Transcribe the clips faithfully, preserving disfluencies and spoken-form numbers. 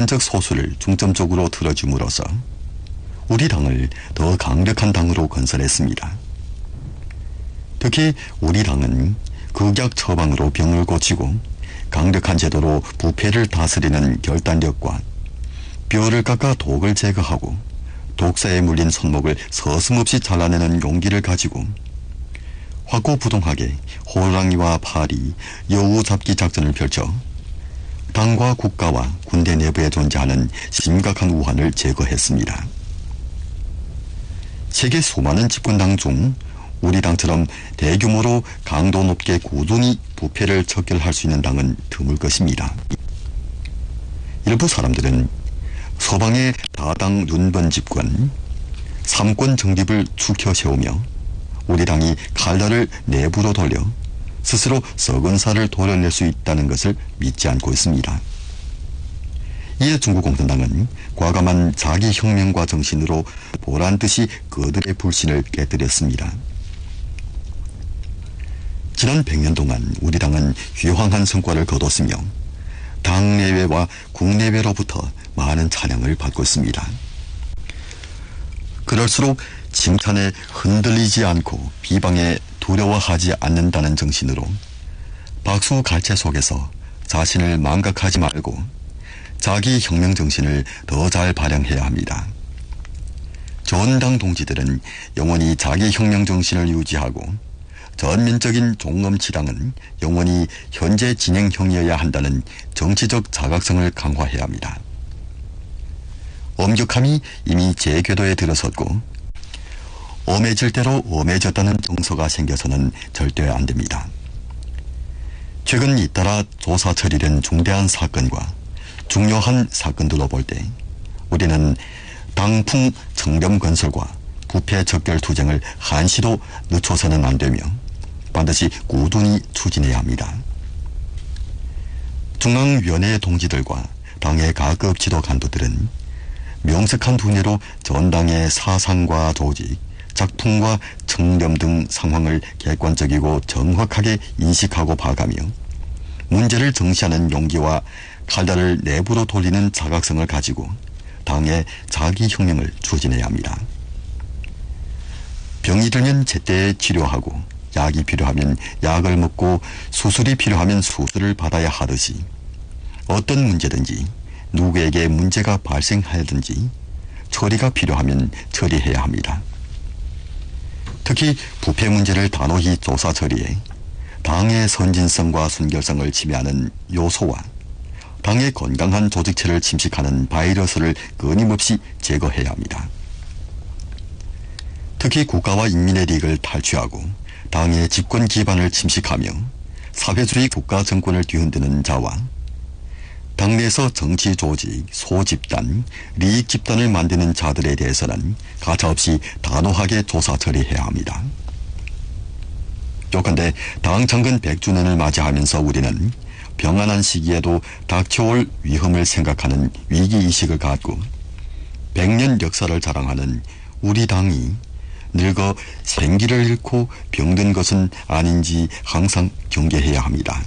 보편적 소수를 중점적으로 틀어줌으로써 우리 당을 더 강력한 당으로 건설했습니다. 특히 우리 당은 극약 처방으로 병을 고치고 강력한 제도로 부패를 다스리는 결단력과 뼈를 깎아 독을 제거하고 독사에 물린 손목을 서슴없이 잘라내는 용기를 가지고 확고부동하게 호랑이와 파리, 여우 잡기 작전을 펼쳐 당과 국가와 군대 내부에 존재하는 심각한 우환을 제거했습니다. 세계 수많은 집권당 중 우리 당처럼 대규모로 강도 높게 꾸준히 부패를 척결할 수 있는 당은 드물 것입니다. 일부 사람들은 서방의 다당 윤번 집권, 삼권 정립을 추켜 세우며 우리 당이 칼날을 내부로 돌려 스스로 썩은 살을 도려낼 수 있다는 것을 믿지 않고 있습니다. 이에 중국공산당은 과감한 자기혁명과 정신으로 보란듯이 그들의 불신을 깨뜨렸습니다. 지난 백 년 동안 우리 당은 휘황한 성과를 거뒀으며 당내외와 국내외로부터 많은 찬양을 받고 있습니다. 그럴수록 칭찬에 흔들리지 않고 비방에 두려워하지 않는다는 정신으로 박수갈채 속에서 자신을 망각하지 말고 자기 혁명 정신을 더 잘 발휘해야 합니다. 전당 동지들은 영원히 자기 혁명 정신을 유지하고 전면적인 종엄치당은 영원히 현재 진행형이어야 한다는 정치적 자각성을 강화해야 합니다. 엄격함이 이미 제 궤도에 들어섰고 엄해질 대로 엄해졌다는 정서가 생겨서는 절대 안 됩니다. 최근 잇따라 조사 처리된 중대한 사건과 중요한 사건들로 볼 때 우리는 당풍 청렴 건설과 부패 척결 투쟁을 한시도 늦춰서는 안 되며 반드시 꾸준히 추진해야 합니다. 중앙위원회 동지들과 당의 가급 지도 간부들은 명석한 두뇌로 전당의 사상과 조직, 작품과 청렴 등 상황을 객관적이고 정확하게 인식하고 봐가며 문제를 정시하는 용기와 칼날을 내부로 돌리는 자각성을 가지고 당의 자기혁명을 추진해야 합니다. 병이 들면 제때 치료하고 약이 필요하면 약을 먹고 수술이 필요하면 수술을 받아야 하듯이 어떤 문제든지 누구에게 문제가 발생하든지 처리가 필요하면 처리해야 합니다. 특히 부패 문제를 단호히 조사 처리해 당의 선진성과 순결성을 침해하는 요소와 당의 건강한 조직체를 침식하는 바이러스를 끊임없이 제거해야 합니다. 특히 국가와 인민의利益을 탈취하고 당의 집권 기반을 침식하며 사회주의 국가 정권을 뒤흔드는 자와 당내에서 정치 조직, 소집단, 리익 집단을 만드는 자들에 대해서는 가차없이 단호하게 조사 처리해야 합니다. 요컨대 당 창건 백 주년을 맞이하면서 우리는 평안한 시기에도 닥쳐올 위험을 생각하는 위기의식을 갖고 백 년 역사를 자랑하는 우리 당이 늙어 생기를 잃고 병든 것은 아닌지 항상 경계해야 합니다.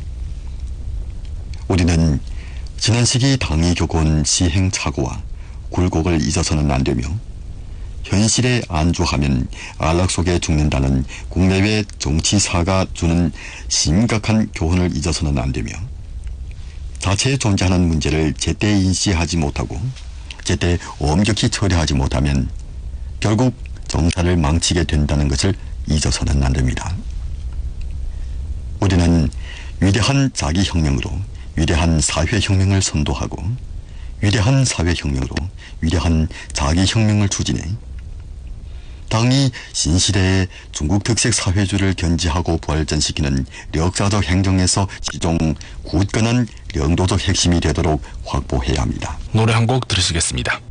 우리는 지난 시기 당이 겪어온 시행착오와 굴곡을 잊어서는 안 되며 현실에 안주하면 안락 속에 죽는다는 국내외 정치사가 주는 심각한 교훈을 잊어서는 안 되며 자체에 존재하는 문제를 제때 인지하지 못하고 제때 엄격히 처리하지 못하면 결국 정사를 망치게 된다는 것을 잊어서는 안 됩니다. 우리는 위대한 자기혁명으로 위대한 사회혁명을 선도하고 위대한 사회혁명으로 위대한 자기혁명을 추진해 당이 신시대의 중국 특색 사회주의를 견지하고 발전시키는 역사적 행정에서 시종 굳건한 영도적 핵심이 되도록 확보해야 합니다. 노래 한 곡 들으시겠습니다.